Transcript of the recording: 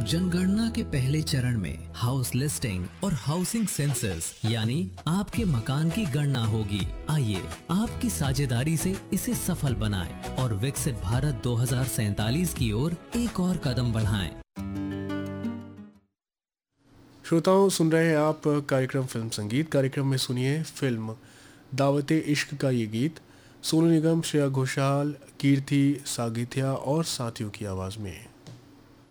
जनगणना के पहले चरण में हाउस लिस्टिंग और हाउसिंग सेंसस यानी आपके मकान की गणना होगी। आइए आपकी साझेदारी से इसे सफल बनाएं और विकसित भारत 2047 की ओर एक और कदम बढ़ाएं। श्रोताओं, सुन रहे हैं आप कार्यक्रम फिल्म संगीत। कार्यक्रम में सुनिए फिल्म दावते इश्क का ये गीत सोनू निगम, श्रेया घोषाल, कीर्ति सागिथिया और साथियों की आवाज़ में।